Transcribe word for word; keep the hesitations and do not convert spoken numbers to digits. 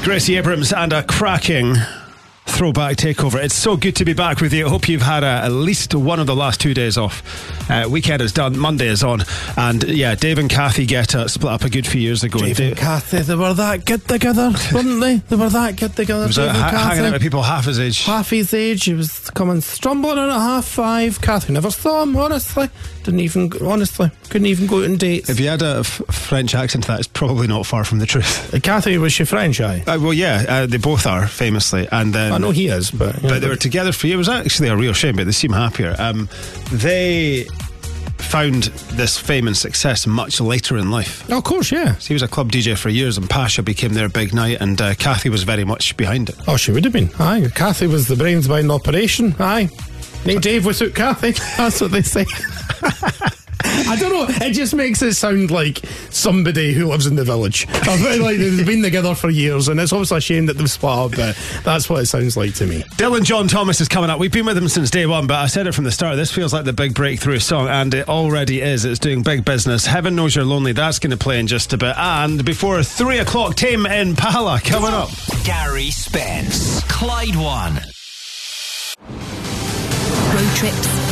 Gracie Abrams and a cracking throwback takeover. It's so good to be back with you. I hope you've had a, at least one of the last two days off. Uh, weekend is done, Monday is on, and yeah, Dave and Kathy Guetta split up a good few years ago. Dave and Kathy, they were that good together, weren't they? They were that good together. Was ha- hanging out with people half his age. Half his age. He was coming stumbling in at half five. Kathy never saw him, honestly. Didn't even, honestly, couldn't even go out on dates. If you had a f- French accent, that is probably not far from the truth. Uh, Kathy, was she French, aye? Uh, well, yeah, uh, they both are, famously. And then, I know he is, but... But they were together for years. It was actually a real shame, but they seem happier. Um, they found this fame and success much later in life. Oh, of course, yeah. So he was a club D J for years, and Pasha became their big night, and uh, Kathy was very much behind it. Oh, she would have been. Aye, Kathy was the brains behind the operation. Aye. Nate Dave without Kathy. That's what they say. I don't know, it just makes it sound like somebody who lives in the village. I feel like they've been together for years, and it's obviously a shame that they've split up, but that's what it sounds like to me. Dylan John Thomas is coming up. We've been with him since day one, but I said it from the start, this feels like the big breakthrough song, and it already is. It's doing big business. Heaven Knows You're Lonely, that's going to play in just a bit. And before three o'clock, Tame Impala coming up. Gary Spence, Clyde One. Road trips,